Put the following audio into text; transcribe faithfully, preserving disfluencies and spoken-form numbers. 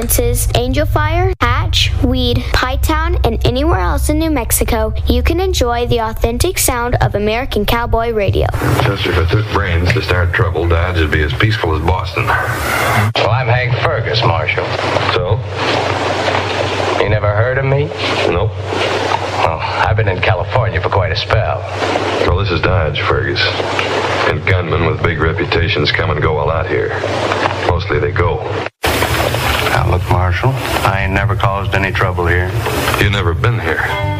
Performances, Angel Fire, Hatch, Weed, Pytown, and anywhere else in New Mexico, you can enjoy the authentic sound of American cowboy radio. Just if it took brains to start trouble, Dodge would be as peaceful as Boston. Well, I'm Hank Fergus, Marshal. So? You never heard of me? Nope. Well, I've been in California for quite a spell. Well, this is Dodge, Fergus. And gunmen with big reputations come and go a lot here. Mostly they go. Now, look, Marshal, I ain't never caused any trouble here. You never been here.